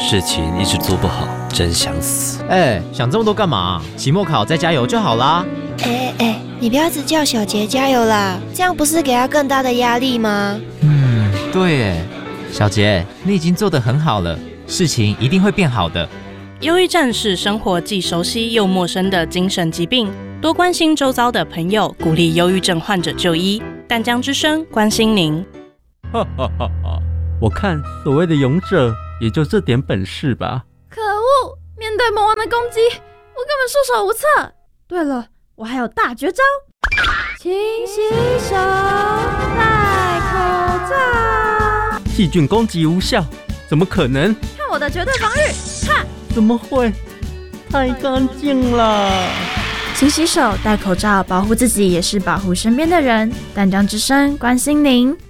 事情一直做不好，真想死。 想这么多干嘛？期末考再加油就好啦。 你不要只叫小杰加油啦，这样不是给他更大的压力吗？ 对耶，小杰，你已经做得很好了，事情一定会变好的。 忧郁症是生活既熟悉又陌生的精神疾病，多关心周遭的朋友，鼓励忧郁症患者就医。淡江之声关心您。 我看所谓的勇者也就这点本事吧。 可恶！面对魔王的攻击，我根本束手无策。对了，我还有大绝招，勤洗手，戴口罩。 细菌攻击无效，怎么可能？ 看我的绝对防御！哈！ 怎么会？太干净了。 勤洗手，戴口罩，保护自己也是保护身边的人。淡江之声关心您。